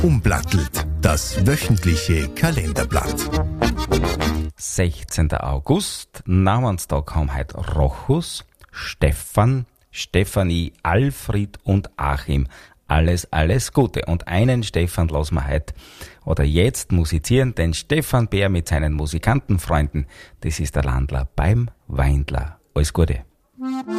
Umplattelt, das wöchentliche Kalenderblatt. 16. August, Namenstag haben heute Rochus, Stefan, Stefanie, Alfred und Achim. Alles Gute. Und einen Stefan lassen wir heute oder jetzt musizieren, den Stefan Bär mit seinen Musikantenfreunden. Das ist der Landler beim Weindler. Alles Gute.